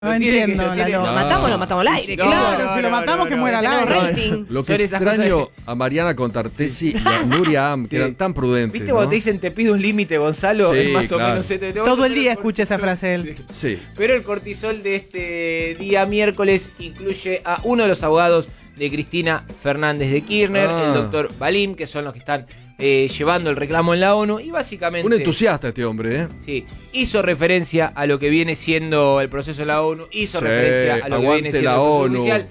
No entiendo la ¿Lo lógica. matamos al aire. Claro, si lo matamos que muera al aire. Lo que extraño a Mariana Contartesi y a Nuria Am, que eran tan prudentes. ¿Viste cuando te dicen te pido un límite, Gonzalo? Sí, Es más claro. o menos este. Todo el día escucha esa frase de él. Sí. Pero el cortisol de este día miércoles incluye a uno de los abogados de Cristina Fernández de Kirchner, el doctor Balim, que son los que están llevando el reclamo en la ONU, y básicamente... Un entusiasta este hombre, ¿eh? Sí, hizo referencia a lo que viene siendo el proceso de la ONU, hizo referencia a lo que viene siendo la el proceso ONU. judicial,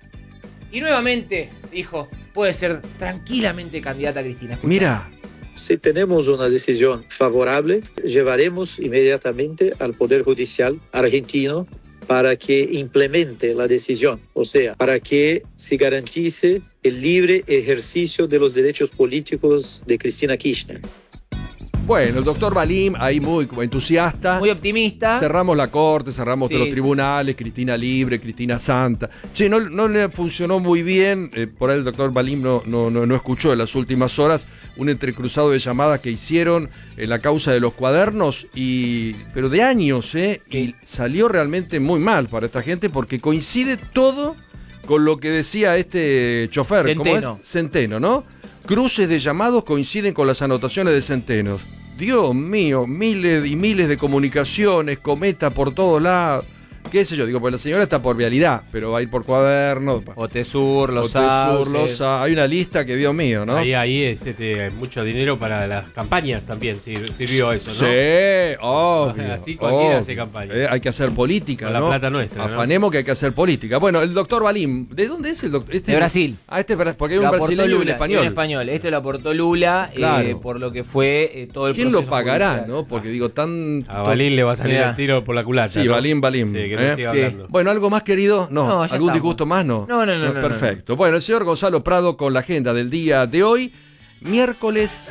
y nuevamente dijo, puede ser tranquilamente candidata a Cristina. Escuchá. Mira, Si tenemos una decisión favorable, llevaremos inmediatamente al Poder Judicial argentino para que implemente la decisión, o sea, para que se garantice el libre ejercicio de los derechos políticos de Cristina Kirchner. bueno, el doctor Balim, ahí muy entusiasta. Muy optimista. Cerramos la corte, cerramos Sí, todos los sí. tribunales, Cristina libre, Cristina santa. Che, no le funcionó muy bien, por ahí el doctor Balim no escuchó en las últimas horas un entrecruzado de llamadas que hicieron en la causa de los cuadernos, pero de años, y salió realmente muy mal para esta gente porque coincide todo con lo que decía este chofer, Centeno. ¿cómo es? Centeno, ¿no? Cruces de llamados coinciden con las anotaciones de Centeno. Dios mío, miles y miles de comunicaciones, cometa por todos lados. Qué sé yo, digo, pues la señora está por vialidad, pero va a ir por cuadernos. Otesur, Los Otesur, Sauces. hay una lista que Dios mío, ¿no? Ahí es mucho dinero para las campañas también, sirvió eso, ¿no? Sí, obvio. Así cualquiera obvio. hace campaña. Hay que hacer política, Con la ¿no? plata nuestra, ¿no? Afanemos que hay que hacer política. Bueno, el doctor Balim, ¿de dónde es el doctor? De Brasil. Porque hay Lo un aportó brasileño y un Lula, español. Un español. Este lo aportó Lula, Claro. por lo que fue todo el ¿Quién proceso lo pagará, judicial. no? Porque digo, tan... A Balín le va a salir Mirá. el tiro por la culata. Sí, ¿no? Balim. Sí, que no ¿eh? siga Sí. hablando. Bueno, ¿algo más, querido? No. No, ya ¿Algún estamos. disgusto más? No. No. Perfecto. Bueno, el señor Gonzalo Prado con la agenda del día de hoy, miércoles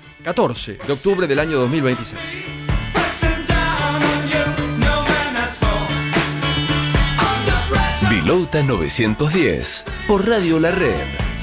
14 de octubre del año 2026. Vilota 910 por Radio La Red.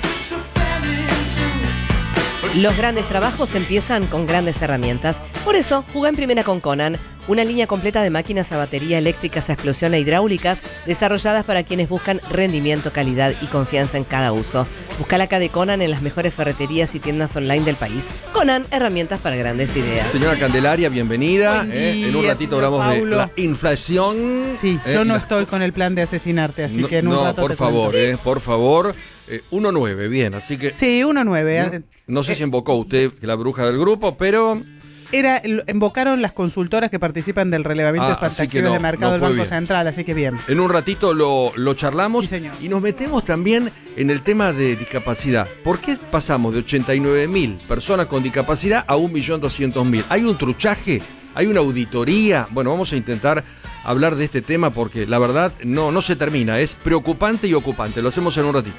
Los grandes trabajos empiezan con grandes herramientas. Por eso, jugá en primera con Conan, una línea completa de máquinas a batería eléctricas a explosión e hidráulicas desarrolladas para quienes buscan rendimiento, calidad y confianza en cada uso. Busca la K de Conan en las mejores ferreterías y tiendas online del país. Conan, herramientas para grandes ideas. Señora Candelaria, bienvenida. Buen día, En un ratito señor hablamos Paulo. de la inflación. Sí, yo no estoy con el plan de asesinarte, así que en un rato por te favor, cuento. por favor. 1-9, bien, así que... Sí, 1-9. No sé si invocó usted la bruja del grupo, pero... Invocaron las consultoras que participan del relevamiento de así que expectativas de mercado del fue Banco bien. Central, así que bien. En un ratito lo charlamos. Sí, señor. Y nos metemos también en el tema de discapacidad. ¿Por qué pasamos de 89.000 personas con discapacidad a 1.200.000? ¿Hay un truchaje? ¿Hay una auditoría? Bueno, vamos a intentar hablar de este tema porque la verdad no se termina. Es preocupante y ocupante. Lo hacemos en un ratito.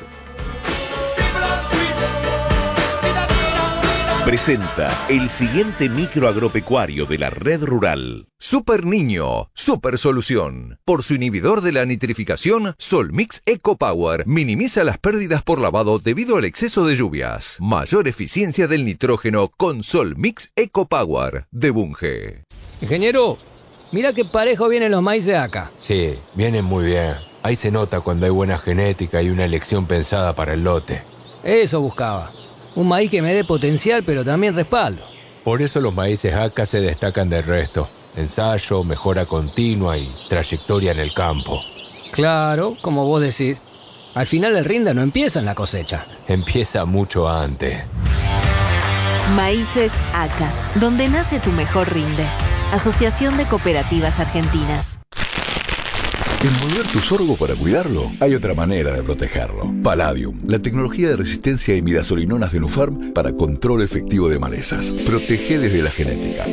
Presenta el siguiente micro agropecuario de la red rural. Super Niño, super solución. Por su inhibidor de la nitrificación, Solmix Eco Power minimiza las pérdidas por lavado debido al exceso de lluvias. Mayor eficiencia del nitrógeno con Solmix Eco Power de Bunge. Ingeniero, mira qué parejo vienen los maíces acá. Sí, vienen muy bien. Ahí se nota cuando hay buena genética y una elección pensada para el lote. Eso buscaba. Un maíz que me dé potencial, pero también respaldo. Por eso los maíces ACA se destacan del resto. Ensayo, mejora continua y trayectoria en el campo. Claro, como vos decís. Al final el rinde no empieza en la cosecha. Empieza mucho antes. Maíces ACA, donde nace tu mejor rinde. Asociación de Cooperativas Argentinas. Envolver tu sorgo para cuidarlo, hay otra manera de protegerlo. Palladium, la tecnología de resistencia a imidazolinonas de Nufarm para control efectivo de malezas. Protege desde la genética.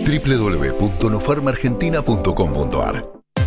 www.nufarmargentina.com.ar.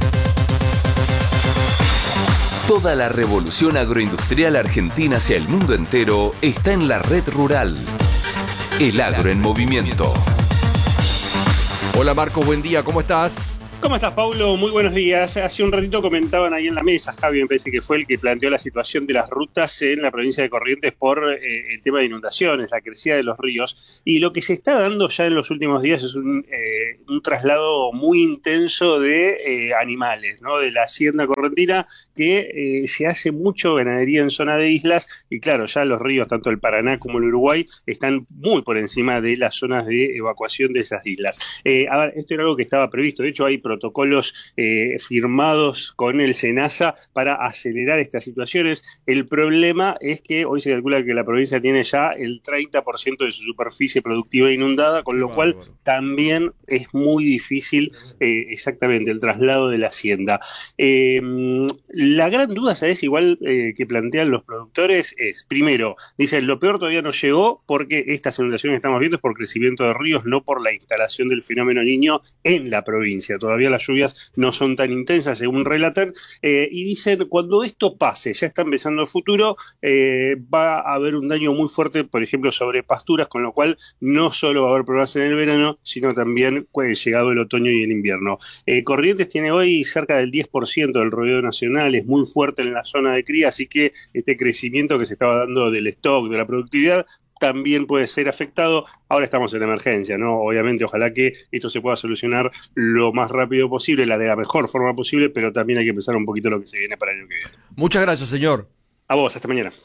Toda la revolución agroindustrial argentina hacia el mundo entero está en la red rural. El agro en movimiento. Hola Marcos, buen día, ¿cómo estás? ¿Cómo estás, Paulo? Muy buenos días. Hace un ratito comentaban ahí en la mesa, Javi me parece que fue el que planteó la situación de las rutas en la provincia de Corrientes por el tema de inundaciones, la crecida de los ríos. Y lo que se está dando ya en los últimos días es un traslado muy intenso de animales, ¿no? De la hacienda correntina, que se hace mucho ganadería en zona de islas. Y claro, ya los ríos, tanto el Paraná como el Uruguay, están muy por encima de las zonas de evacuación de esas islas. A ver, esto era algo que estaba previsto. De hecho, hay protocolos firmados con el SENASA para acelerar estas situaciones. El problema es que hoy se calcula que la provincia tiene ya el 30% de su superficie productiva inundada, con lo cual también es muy difícil exactamente el traslado de la hacienda. La gran duda, ¿sabes? Igual que plantean los productores es, primero, dicen, lo peor todavía no llegó porque estas inundaciones que estamos viendo es por crecimiento de ríos, no por la instalación del fenómeno Niño en la provincia. Todavía las lluvias no son tan intensas, según relatan, y dicen, cuando esto pase, ya está empezando el futuro, va a haber un daño muy fuerte, por ejemplo, sobre pasturas, con lo cual no solo va a haber problemas en el verano, sino también llegado el otoño y el invierno. Corrientes tiene hoy cerca del 10% del rodeo nacional, es muy fuerte en la zona de cría, así que este crecimiento que se estaba dando del stock, de la productividad, también puede ser afectado. Ahora estamos en emergencia, ¿no? Obviamente, ojalá que esto se pueda solucionar lo más rápido posible, de la mejor forma posible, pero también hay que pensar un poquito lo que se viene para el año que viene. Muchas gracias, señor. A vos, hasta mañana.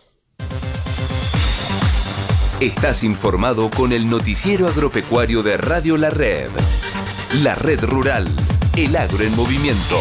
Estás informado con el noticiero agropecuario de Radio La Red. La Red Rural, el agro en movimiento.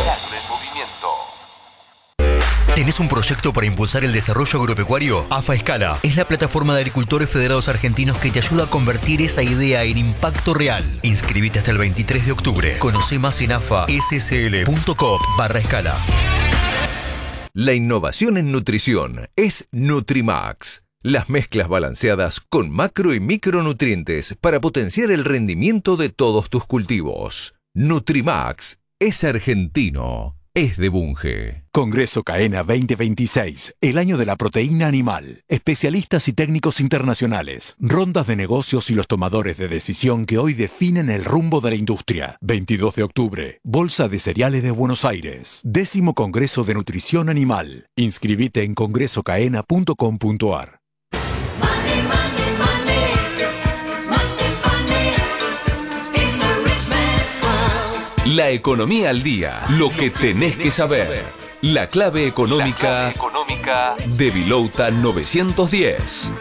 ¿Tenés un proyecto para impulsar el desarrollo agropecuario? AFA Escala es la plataforma de agricultores federados argentinos que te ayuda a convertir esa idea en impacto real. Inscribite hasta el 23 de octubre. Conoce más en afasscl.com/escala. La innovación en nutrición es Nutrimax. Las mezclas balanceadas con macro y micronutrientes para potenciar el rendimiento de todos tus cultivos. Nutrimax es argentino. Es de Bunge. Congreso CAENA 2026, el año de la proteína animal. Especialistas y técnicos internacionales, rondas de negocios y los tomadores de decisión que hoy definen el rumbo de la industria. 22 de octubre, Bolsa de Cereales de Buenos Aires. 10º Congreso de Nutrición Animal. Inscribite en congresocaena.com.ar. La economía al día, lo que tenés que saber. La clave económica de Vilouta 910.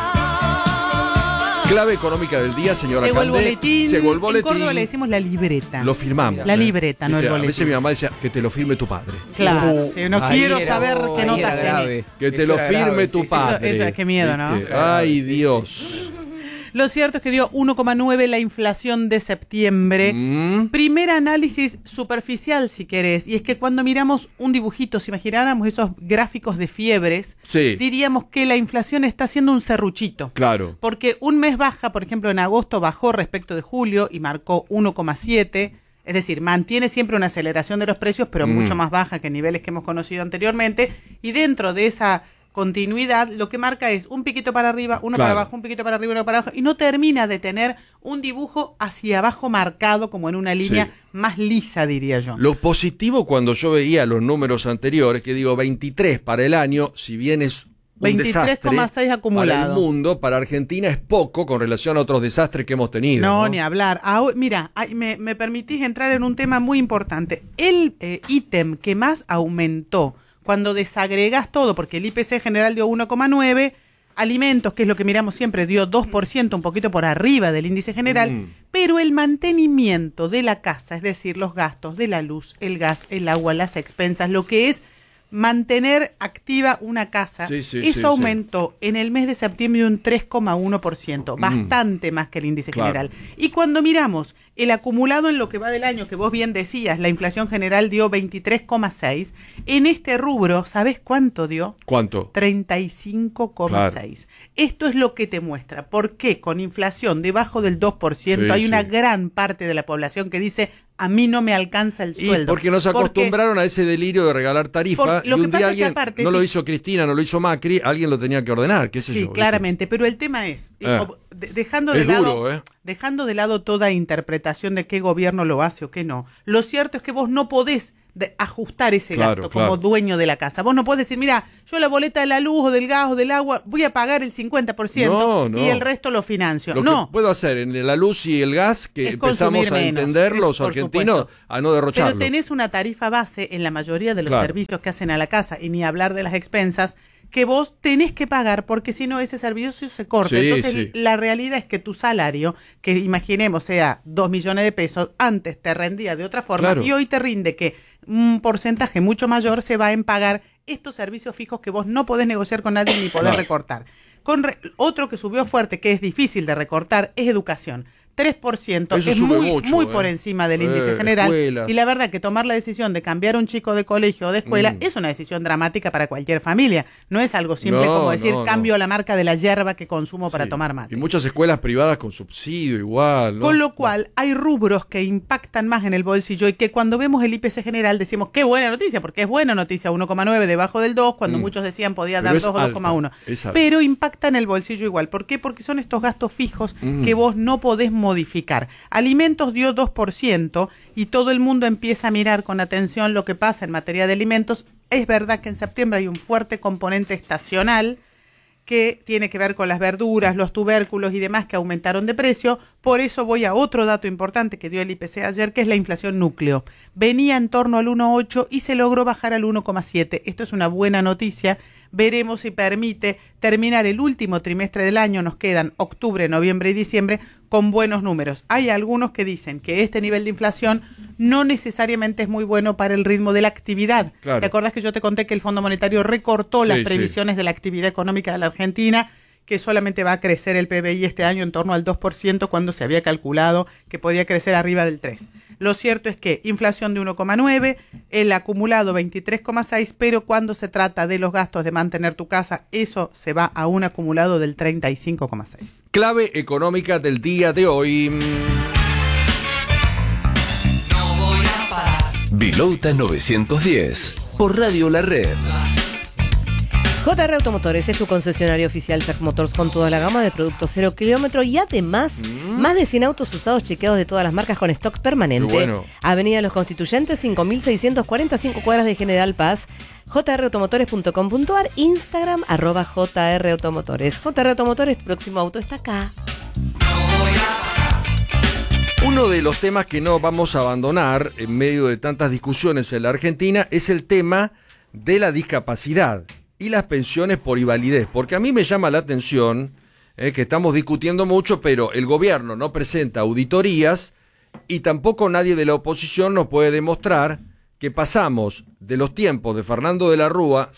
Clave económica del día, señora Llegó Candé. el boletín. Llegó el boletín. En Córdoba le decimos la libreta. Lo firmamos. La libreta, no el boletín. A veces mi mamá decía que te lo firme tu padre. Claro, sí, no quiero saber qué notas tenés. Que te lo firme tu padre. Eso, qué miedo, ¿no? Ay, Dios. Lo cierto es que dio 1,9 la inflación de septiembre. Primer análisis superficial, si querés. Y es que cuando miramos un dibujito, si imagináramos esos gráficos de fiebres, diríamos que la inflación está haciendo un serruchito. Claro. Porque un mes baja, por ejemplo, en agosto bajó respecto de julio y marcó 1,7. Es decir, mantiene siempre una aceleración de los precios, pero mucho más baja que niveles que hemos conocido anteriormente. Y dentro de esa continuidad, lo que marca es un piquito para arriba, uno para abajo, un piquito para arriba, uno para abajo, y no termina de tener un dibujo hacia abajo marcado como en una línea más lisa, diría yo. Lo positivo cuando yo veía los números anteriores, que digo 23 para el año, si bien es un desastre 23,6 acumulado. Para el mundo, para Argentina es poco con relación a otros desastres que hemos tenido. No, ni hablar. Mira, me permitís entrar en un tema muy importante. El ítem que más aumentó cuando desagregás todo, porque el IPC general dio 1,9, alimentos, que es lo que miramos siempre, dio 2%, un poquito por arriba del índice general, pero el mantenimiento de la casa, es decir, los gastos de la luz, el gas, el agua, las expensas, lo que es mantener activa una casa, eso aumentó en el mes de septiembre un 3,1%, bastante más que el índice general. Y cuando miramos el acumulado en lo que va del año, que vos bien decías, la inflación general dio 23,6, en este rubro, ¿sabés cuánto dio? ¿Cuánto? 35,6. Esto es lo que te muestra por qué con inflación debajo del 2% hay una gran parte de la población que dice, a mí no me alcanza el sueldo. Porque nos acostumbraron a ese delirio de regalar tarifa, y un día alguien, no lo hizo Cristina, no lo hizo Macri, alguien lo tenía que ordenar, qué sé yo. Sí, claramente, pero el tema es, dejando Es de lado, duro, dejando de lado toda interpretación de qué gobierno lo hace o qué no, lo cierto es que vos no podés ajustar ese gasto como dueño de la casa. Vos no podés decir, mira, yo la boleta de la luz o del gas o del agua voy a pagar el 50% y el resto lo financio. Lo que puedo hacer en la luz y el gas, que empezamos a entender los argentinos, a no derrocharlo. Pero tenés una tarifa base en la mayoría de los servicios que hacen a la casa, y ni hablar de las expensas, que vos tenés que pagar, porque si no ese servicio se corta. Entonces la realidad es que tu salario, que imaginemos sea 2 millones de pesos, antes te rendía de otra forma y hoy te rinde que un porcentaje mucho mayor se va en pagar estos servicios fijos que vos no podés negociar con nadie ni podés recortar. Otro que subió fuerte, que es difícil de recortar, es educación. 3%, eso es muy por encima del índice general. Escuelas. Y la verdad que tomar la decisión de cambiar a un chico de colegio o de escuela es una decisión dramática para cualquier familia. No es algo simple como decir cambio la marca de la yerba que consumo para tomar mate. Y muchas escuelas privadas con subsidio igual, ¿no? Con lo cual hay rubros que impactan más en el bolsillo y que cuando vemos el IPC general decimos qué buena noticia, porque es buena noticia, 1,9 debajo del 2, cuando muchos decían podía dar 2 o 2,1. Pero impacta en el bolsillo igual. ¿Por qué? Porque son estos gastos fijos que vos no podés modificar. Alimentos dio 2% y todo el mundo empieza a mirar con atención lo que pasa en materia de alimentos. Es verdad que en septiembre hay un fuerte componente estacional que tiene que ver con las verduras, los tubérculos y demás que aumentaron de precio. Por eso voy a otro dato importante que dio el IPC ayer, que es la inflación núcleo. Venía en torno al 1,8 y se logró bajar al 1,7. Esto es una buena noticia. Veremos si permite terminar el último trimestre del año. Nos quedan octubre, noviembre y diciembre con buenos números. Hay algunos que dicen que este nivel de inflación no necesariamente es muy bueno para el ritmo de la actividad. Claro. ¿Te acordás que yo te conté que el Fondo Monetario recortó las previsiones de la actividad económica de la Argentina, que solamente va a crecer el PBI este año en torno al 2% cuando se había calculado que podía crecer arriba del 3%? Lo cierto es que inflación de 1,9, el acumulado 23,6, pero cuando se trata de los gastos de mantener tu casa, eso se va a un acumulado del 35,6. Clave económica del día de hoy. Vilouta 910, por Radio La Red. JR Automotores es tu concesionario oficial Jack Motors con toda la gama de productos 0 kilómetro y además más de 100 autos usados chequeados de todas las marcas con stock permanente. Bueno. Avenida Los Constituyentes, 5645 cuadras de General Paz. jrautomotores.com.ar, Instagram @jrautomotores. JR Automotores, tu próximo auto está acá. Uno de los temas que no vamos a abandonar en medio de tantas discusiones en la Argentina es el tema de la discapacidad y las pensiones por invalidez, porque a mí me llama la atención que estamos discutiendo mucho, pero el gobierno no presenta auditorías y tampoco nadie de la oposición nos puede demostrar que pasamos de los tiempos de Fernando de la Rúa,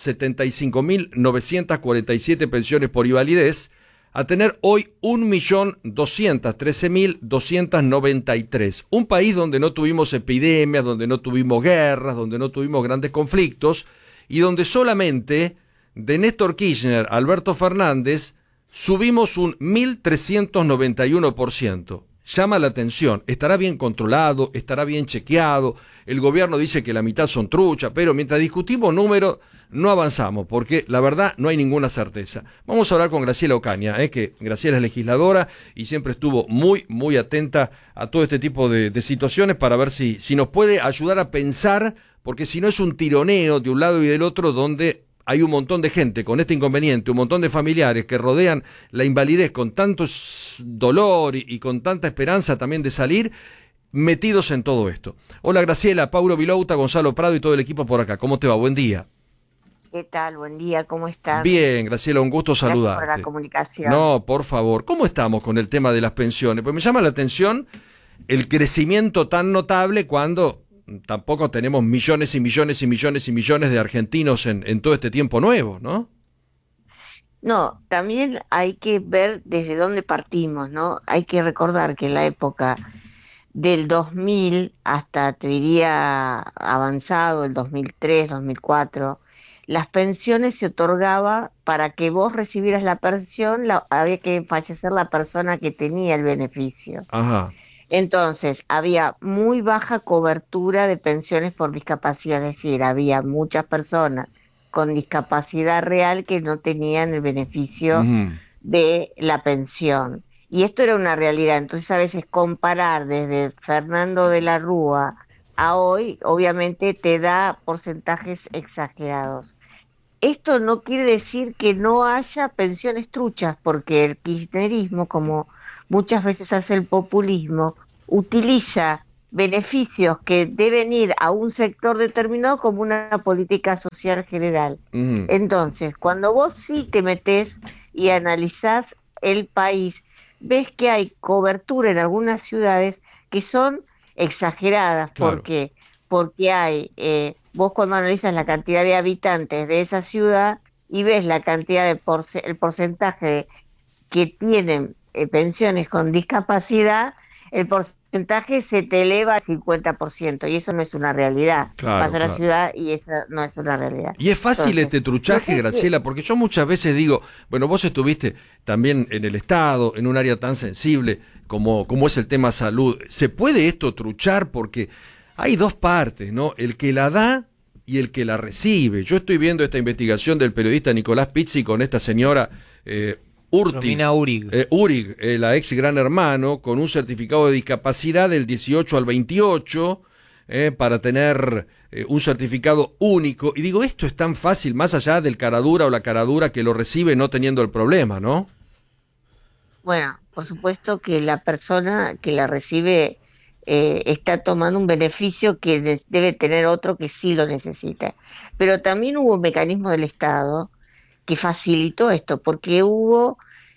75.947 pensiones por invalidez, a tener hoy 1.213.293. Un país donde no tuvimos epidemias, donde no tuvimos guerras, donde no tuvimos grandes conflictos y donde solamente de Néstor Kirchner a Alberto Fernández subimos un 1.391%. Llama la atención, estará bien controlado, estará bien chequeado, el gobierno dice que la mitad son truchas, pero mientras discutimos números no avanzamos, porque la verdad no hay ninguna certeza. Vamos a hablar con Graciela Ocaña, que Graciela es legisladora y siempre estuvo muy atenta a todo este tipo de situaciones para ver si nos puede ayudar a pensar, porque si no es un tironeo de un lado y del otro donde hay un montón de gente con este inconveniente, un montón de familiares que rodean la invalidez con tanto dolor y con tanta esperanza también de salir, metidos en todo esto. Hola Graciela, Paulo Vilouta, Gonzalo Prado y todo el equipo por acá. ¿Cómo te va? Buen día. ¿Qué tal? Buen día, ¿cómo estás? Bien, Graciela, un gusto saludarte. Gracias por la comunicación. No, por favor. ¿Cómo estamos con el tema de las pensiones? Pues me llama la atención el crecimiento tan notable cuando tampoco tenemos millones y millones y millones y millones de argentinos en todo este tiempo nuevo, ¿no? No, también hay que ver desde dónde partimos, ¿no? Hay que recordar que en la época del 2000 hasta, te diría, avanzado, el 2003, 2004, las pensiones se otorgaba para que vos recibieras la pensión, había que fallecer la persona que tenía el beneficio. Ajá. Entonces, había muy baja cobertura de pensiones por discapacidad, es decir, había muchas personas con discapacidad real que no tenían el beneficio de la pensión. Y esto era una realidad. Entonces a veces comparar desde Fernando de la Rúa a hoy, obviamente te da porcentajes exagerados. Esto no quiere decir que no haya pensiones truchas, porque el kirchnerismo, como muchas veces hace el populismo, utiliza beneficios que deben ir a un sector determinado como una política social general. Entonces, cuando vos sí te metés y analizás el país, ves que hay cobertura en algunas ciudades que son exageradas. Claro. ¿Por qué? Porque hay, vos cuando analizas la cantidad de habitantes de esa ciudad y ves la cantidad de el porcentaje que tienen pensiones con discapacidad, el porcentaje se te eleva al 50%, y eso no es una realidad. Claro, Vas a la claro. ciudad y esa no es una realidad. Y es fácil Entonces, este truchaje, Graciela, porque yo muchas veces digo, bueno, vos estuviste también en el Estado, en un área tan sensible como es el tema salud. ¿Se puede esto truchar? Porque hay dos partes, ¿no? El que la da y el que la recibe. Yo estoy viendo esta investigación del periodista Nicolás Pizzi con esta señora Romina Urig. Urig, la ex Gran Hermano, con un certificado de discapacidad del 18 al 28, para tener un certificado único. Y digo, esto es tan fácil, más allá del caradura o la caradura que lo recibe no teniendo el problema, ¿no? bueno, por supuesto que la persona que la recibe está tomando un beneficio que debe tener otro que sí lo necesita. Pero también hubo un mecanismo del Estado que facilitó esto, porque hubo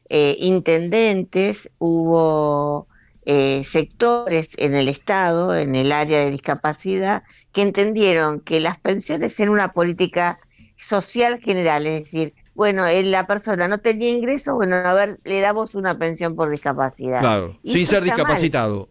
intendentes, hubo sectores en el Estado, en el área de discapacidad, que entendieron que las pensiones eran una política social general, es decir, bueno, la persona no tenía ingresos, bueno, a ver, le damos una pensión por discapacidad. Claro, Y sin eso ser está mal. discapacitado.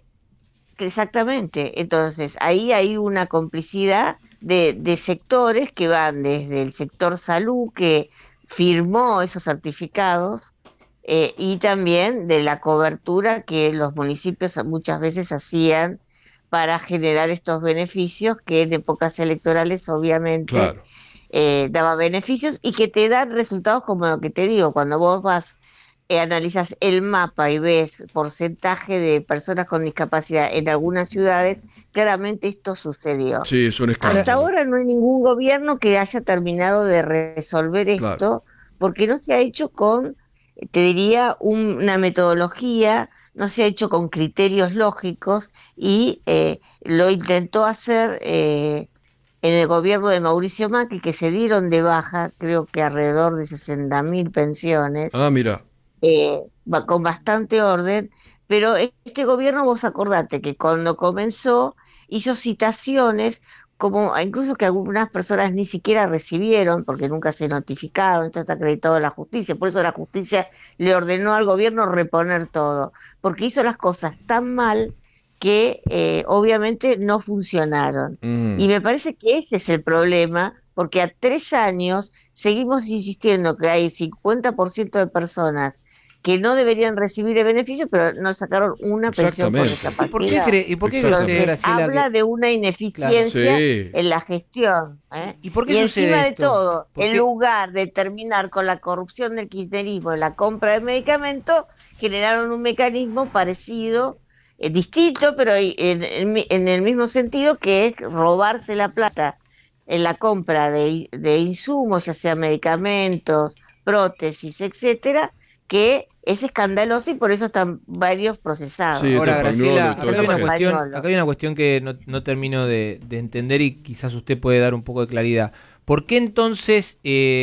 Exactamente, entonces ahí hay una complicidad de sectores que van desde el sector salud, que firmó esos certificados, y también de la cobertura que los municipios muchas veces hacían para generar estos beneficios, que en épocas electorales obviamente Claro. Daba beneficios y que te dan resultados como lo que te digo, cuando vos vas, analizas el mapa y ves porcentaje de personas con discapacidad en algunas ciudades, claramente esto sucedió. Sí, es un escándalo. Hasta ahora no hay ningún gobierno que haya terminado de resolver esto, Claro. porque no se ha hecho con, te diría, una metodología, no se ha hecho con criterios lógicos, y lo intentó hacer en el gobierno de Mauricio Macri, que se dieron de baja, creo que alrededor de 60.000 pensiones, Ah, mira. con bastante orden, pero este gobierno, vos acordate que cuando comenzó hizo citaciones, como incluso que algunas personas ni siquiera recibieron, porque nunca se notificaron, esto está acreditado en la justicia, por eso la justicia le ordenó al gobierno reponer todo, porque hizo las cosas tan mal que obviamente no funcionaron. Y me parece que ese es el problema, porque a 3 años seguimos insistiendo que hay 50% de personas que no deberían recibir el beneficio, pero no sacaron una pensión por discapacidad. ¿Y por qué cree usted, Entonces, Graciela, habla que- de una ineficiencia Claro. Sí. en la gestión. ¿Y por qué y sucede encima de esto? todo, ¿Por en qué? lugar de terminar con la corrupción del kirchnerismo en la compra de medicamentos, generaron un mecanismo parecido, distinto, pero en el mismo sentido, que es robarse la plata en la compra de insumos, ya sea medicamentos, prótesis, etcétera, que es escandaloso, y por eso están varios procesados. Sí, Ahora, este Graciela, pañuelo y acá todo hay eso. acá hay una cuestión que no termino de entender, y quizás usted puede dar un poco de claridad. ¿Por qué entonces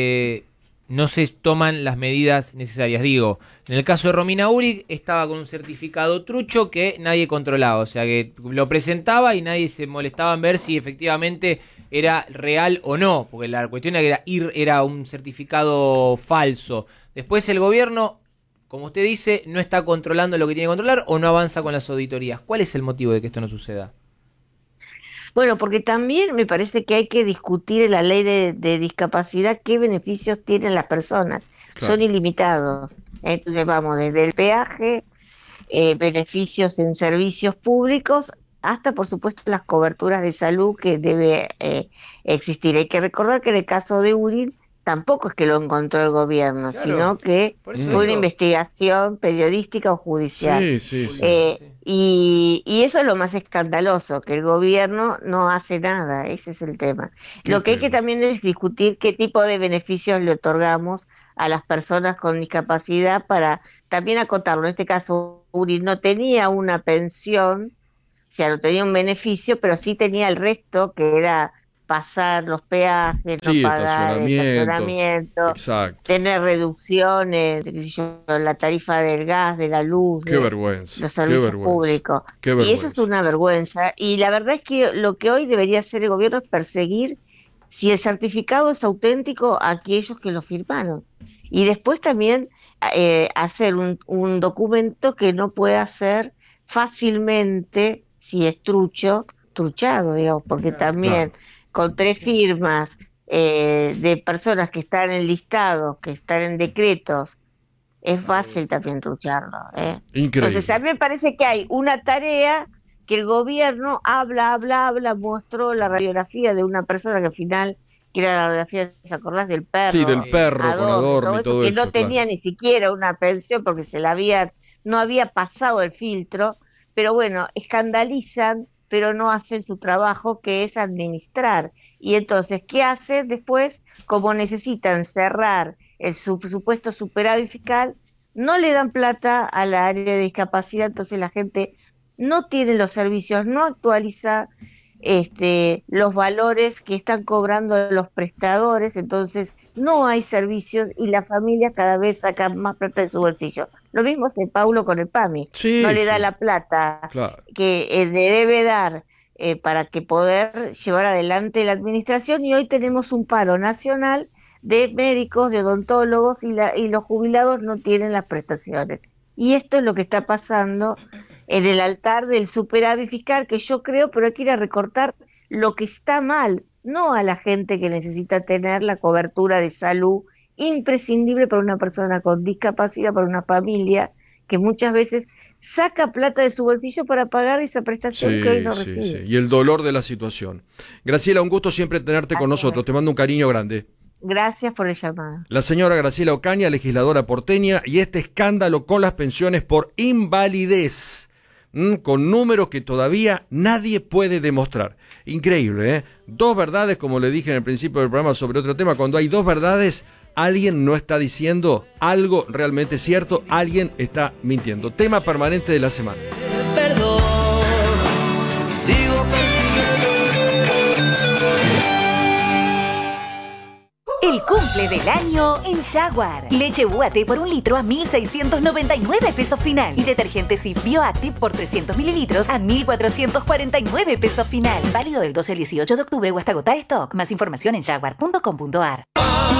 no se toman las medidas necesarias? Digo, en el caso de Romina Urig estaba con un certificado trucho que nadie controlaba, o sea que lo presentaba y nadie se molestaba en ver si efectivamente era real o no, porque la cuestión era un certificado falso. Después el gobierno, como usted dice, no está controlando lo que tiene que controlar, o no avanza con las auditorías. ¿Cuál es el motivo de que esto no suceda? Bueno, porque también me parece que hay que discutir en la ley de discapacidad qué beneficios tienen las personas. Claro. Son ilimitados. Entonces vamos desde el peaje, beneficios en servicios públicos, hasta por supuesto las coberturas de salud que debe existir. Hay que recordar que en el caso de Urin tampoco es que lo encontró el gobierno, Claro, sino que por eso fue una digo. investigación periodística o judicial. Sí. Y eso es lo más escandaloso, que el gobierno no hace nada, ese es el tema. Lo que hay que también es discutir qué tipo de beneficios le otorgamos a las personas con discapacidad para también acotarlo. En este caso, Uri no tenía una pensión, o sea, no tenía un beneficio, pero sí tenía el resto, que era pasar los peajes, no Sí, pagar el estacionamiento, Exacto. tener reducciones, qué sé yo, la tarifa del gas, de la luz, Qué vergüenza. los Qué servicios vergüenza. públicos. Qué Y vergüenza. eso es una vergüenza. Y la verdad es que lo que hoy debería hacer el gobierno es perseguir si el certificado es auténtico a aquellos que lo firmaron. Y después también hacer un documento que no pueda ser fácilmente, si es truchado, digamos, porque también con 3 firmas de personas que están en listados, que están en decretos, es fácil también trucharlo. Increíble. Entonces a mí me parece que hay una tarea que el gobierno habla, mostró la radiografía de una persona que al final, que era la radiografía, ¿te acordás del perro? Sí, del perro con adorno y todo que eso. no tenía ni siquiera una pensión porque no había pasado el filtro, pero bueno, escandalizan, pero no hacen su trabajo, que es administrar. Y entonces, ¿qué hacen después? Como necesitan cerrar el supuesto superávit fiscal, no le dan plata a la área de discapacidad, entonces la gente no tiene los servicios, no actualiza los valores que están cobrando los prestadores, entonces no hay servicios y las familias cada vez sacan más plata de su bolsillo. Lo mismo hace Paulo con el PAMI, no le da la plata que le debe dar para que poder llevar adelante la administración, y hoy tenemos un paro nacional de médicos, de odontólogos, y los jubilados no tienen las prestaciones. Y esto es lo que está pasando en el altar del superávit fiscal, que yo creo, pero hay que ir a recortar lo que está mal, no a la gente que necesita tener la cobertura de salud imprescindible para una persona con discapacidad, para una familia que muchas veces saca plata de su bolsillo para pagar esa prestación que hoy no recibe. Sí. Y el dolor de la situación. Graciela, un gusto siempre tenerte con nosotros. Te mando un cariño grande. Gracias por el llamado. La señora Graciela Ocaña, legisladora porteña, y este escándalo con las pensiones por invalidez, con números que todavía nadie puede demostrar. Increíble, ¿eh? 2 verdades, como le dije en el principio del programa sobre otro tema. Cuando hay 2 verdades, alguien no está diciendo algo realmente cierto, alguien está mintiendo. Tema permanente de la semana. Perdón, sigo persiguiendo. El cumple del año en Jaguar. Leche UAT por 1 litro a 1.699 pesos final. Y detergente Cif Bioactive por 300 mililitros a 1.449 pesos final. Válido del 12 al 18 de octubre o hasta agotar stock. Más información en jaguar.com.ar.